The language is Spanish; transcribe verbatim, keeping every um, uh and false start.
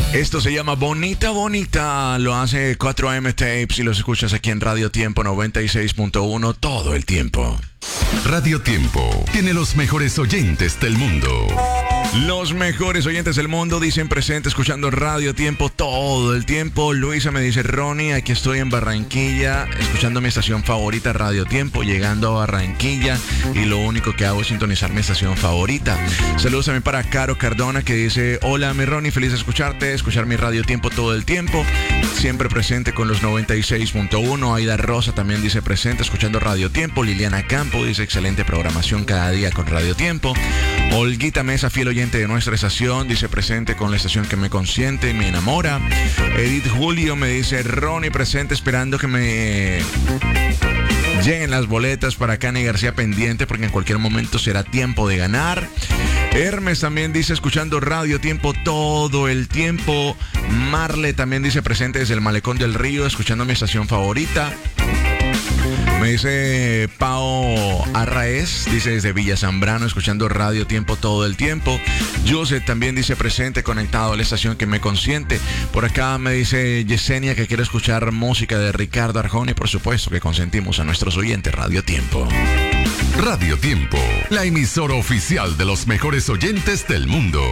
Esto se llama Bonita Bonita, lo hace cuatro eme Tapes y los escuchas aquí en Radio Tiempo noventa y seis punto uno todo el tiempo. Radio Tiempo tiene los mejores oyentes del mundo. Los mejores oyentes del mundo dicen presente escuchando Radio Tiempo todo el tiempo. Luisa me dice, Ronnie, aquí estoy en Barranquilla escuchando mi estación favorita Radio Tiempo, llegando a Barranquilla y lo único que hago es sintonizar mi estación favorita. Saludos también para Caro Cardona que dice, hola mi Ronnie, feliz de escucharte, escuchar mi Radio Tiempo todo el tiempo, siempre presente con los noventa y seis punto uno. Aida Rosa también dice presente escuchando Radio Tiempo. Liliana Campo dice excelente programación cada día con Radio Tiempo. Olguita Mesa, fiel oyente de nuestra estación, dice presente con la estación que me consiente y me enamora. Edith Julio me dice, Ronnie, presente esperando que me lleguen las boletas para Cani García pendiente porque en cualquier momento será tiempo de ganar. Hermes también dice escuchando Radio Tiempo todo el tiempo. Marle también dice presente desde el Malecón del Río escuchando mi estación favorita. Me dice Pao Arraez, dice desde Villa Zambrano, escuchando Radio Tiempo todo el tiempo. Joseph también dice presente, conectado a la estación que me consiente. Por acá me dice Yesenia que quiere escuchar música de Ricardo Arjona y por supuesto que consentimos a nuestros oyentes Radio Tiempo. Radio Tiempo, la emisora oficial de los mejores oyentes del mundo.